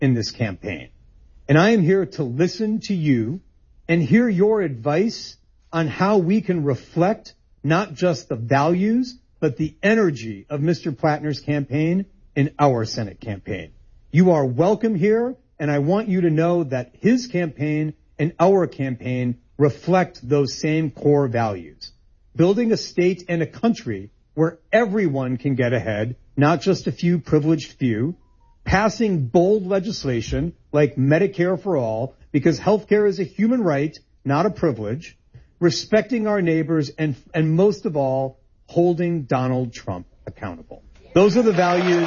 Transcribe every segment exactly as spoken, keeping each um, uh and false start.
in this campaign. And I am here to listen to you and hear your advice on how we can reflect not just the values, but the energy of Mister Platner's campaign in our Senate campaign. You are welcome here, and I want you to know that his campaign and our campaign reflect those same core values. Building a state and a country where everyone can get ahead, not just a few privileged few. Passing bold legislation like Medicare for all, because healthcare is a human right, not a privilege. Respecting our neighbors, and, and most of all, holding Donald Trump accountable. Those are the values.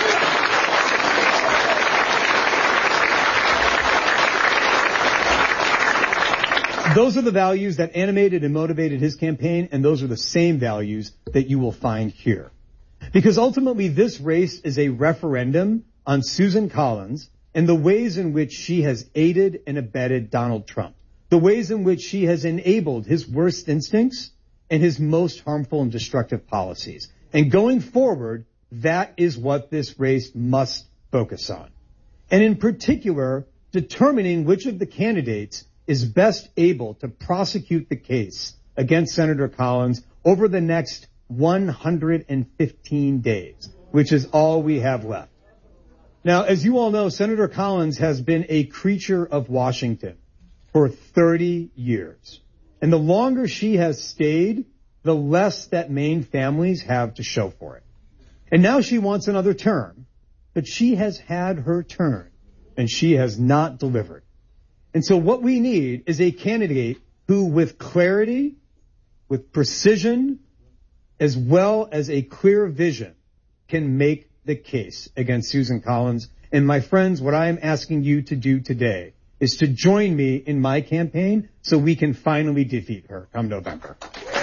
Those are the values that animated and motivated his campaign, and those are the same values that you will find here. Because ultimately, this race is a referendum on Susan Collins and the ways in which she has aided and abetted Donald Trump, the ways in which she has enabled his worst instincts and his most harmful and destructive policies. And going forward, that is what this race must focus on. And in particular, determining which of the candidates is best able to prosecute the case against Senator Collins over the next one hundred fifteen days, which is all we have left. Now, as you all know, Senator Collins has been a creature of Washington for thirty years. And the longer she has stayed, the less that Maine families have to show for it. And now she wants another term, but she has had her turn, and she has not delivered. And so what we need is a candidate who, with clarity, with precision, as well as a clear vision, can make the case against Susan Collins. And my friends, what I am asking you to do today is to join me in my campaign so we can finally defeat her come November.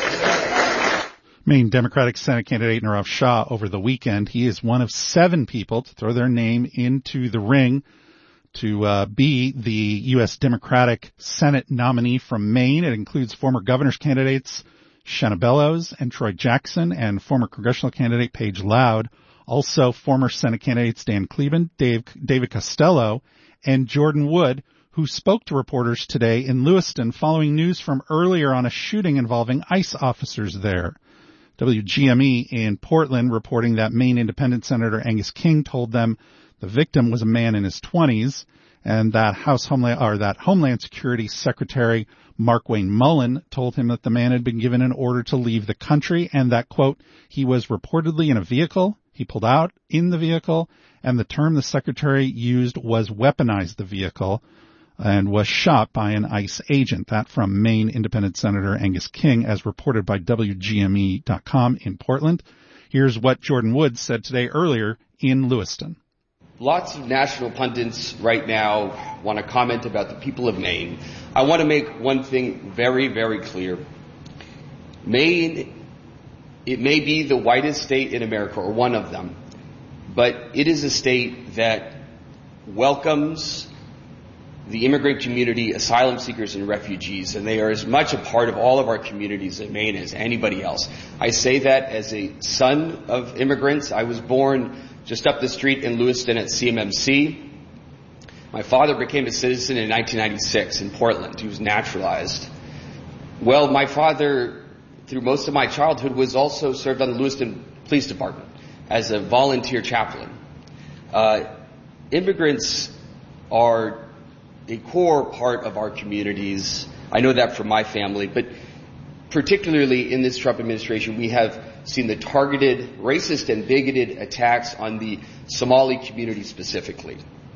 Maine Democratic Senate candidate Nirav Shah over the weekend. He is one of seven people to throw their name into the ring to uh, be the U S Democratic Senate nominee from Maine. It includes former governor's candidates Shenna Bellows and Troy Jackson and former congressional candidate Paige Loud. Also former Senate candidates Dan Cleveland, Dave, David Costello, and Jordan Wood, who spoke to reporters today in Lewiston following news from earlier on a shooting involving ICE officers there. W G M E in Portland reporting that Maine Independent Senator Angus King told them the victim was a man in his twenties, and that House Homeland or that Homeland Security Secretary Mark Wayne Mullen told him that the man had been given an order to leave the country, and that, quote, he was reportedly in a vehicle. He pulled out in the vehicle, and the term the secretary used was weaponized the vehicle and was shot by an ICE agent. That from Maine Independent Senator Angus King, as reported by W G M E dot com in Portland. Here's what Jordan Wood said today earlier in Lewiston. Lots of national pundits right now want to comment about the people of Maine. I want to make one thing very, very clear. Maine, it may be the whitest state in America, or one of them, but it is a state that welcomes the immigrant community, asylum seekers, and refugees, and they are as much a part of all of our communities in Maine as anybody else. I say that as a son of immigrants. I was born just up the street in Lewiston at C M M C. My father became a citizen in nineteen ninety-six in Portland. He was naturalized. Well, my father, through most of my childhood, was also served on the Lewiston Police Department as a volunteer chaplain. Uh, immigrants are a core part of our communities. I know that from my family, but particularly in this Trump administration, we have seen the targeted, racist, and bigoted attacks on the Somali community specifically.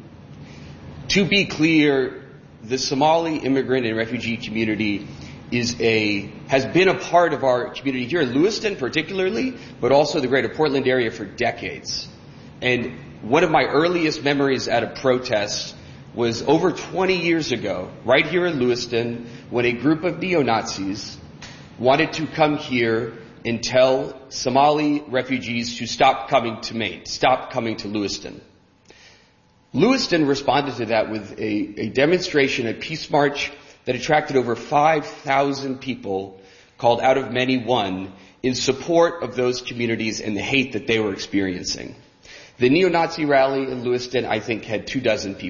To be clear, the Somali immigrant and refugee community is a has been a part of our community here in Lewiston particularly, but also the greater Portland area for decades. And one of my earliest memories at a protest was over twenty years ago, right here in Lewiston, when a group of neo-Nazis wanted to come here and tell Somali refugees to stop coming to Maine, stop coming to Lewiston. Lewiston responded to that with a, a demonstration, a peace march that attracted over five thousand people, called Out of Many One, in support of those communities and the hate that they were experiencing. The neo-Nazi rally in Lewiston, I think, had two dozen people.